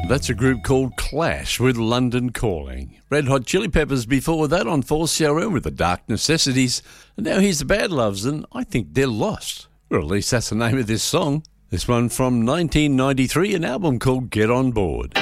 That's a group called Clash with London Calling. Red Hot Chili Peppers before that on 4CRM with The Dark Necessities. And now here's the Bad Loves, and I think they're lost. Or at least that's the name of this song. This one from 1993, an album called Get On Board.